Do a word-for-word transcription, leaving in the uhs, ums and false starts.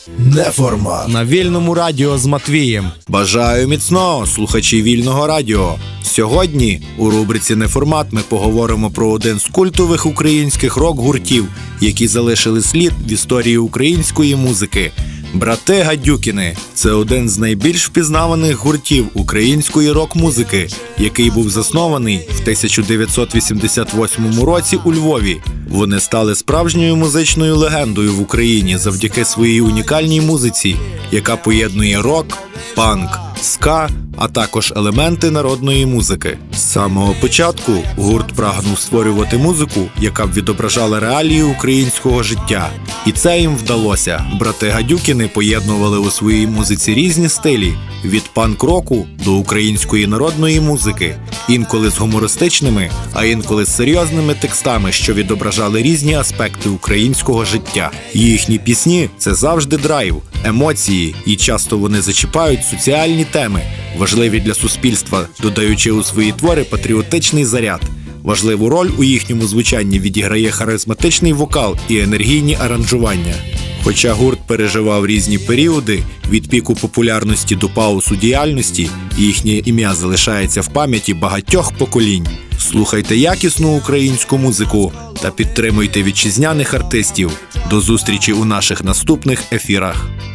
Неформат на Вільному радіо з Матвієм. Бажаю міцного, слухачі Вільного радіо. Сьогодні у рубриці «Неформат» ми поговоримо про один з культових українських рок-гуртів, які залишили слід в історії української музики. Брати Гадюкіни – це один з найбільш впізнаваних гуртів української рок-музики, який був заснований в тисяча дев'ятсот вісімдесят восьмому році у Львові. Вони стали справжньою музичною легендою в Україні завдяки своїй унікальній музиці, яка поєднує рок, панк, ска, а також елементи народної музики. З самого початку гурт прагнув створювати музику, яка б відображала реалії українського життя. І це їм вдалося. Брати Гадюкіни поєднували у своїй музиці різні стилі – від панк-року до української народної музики, інколи з гумористичними, а інколи з серйозними текстами, що відображали різні аспекти українського життя. Їхні пісні – це завжди драйв, емоції, і часто вони зачіпають соціальні теми, важливі для суспільства, додаючи у свої твори патріотичний заряд. Важливу роль у їхньому звучанні відіграє харизматичний вокал і енергійні аранжування. Хоча гурт переживав різні періоди, від піку популярності до пауз у діяльності, їхнє ім'я залишається в пам'яті багатьох поколінь. Слухайте якісну українську музику та підтримуйте вітчизняних артистів. До зустрічі у наших наступних ефірах.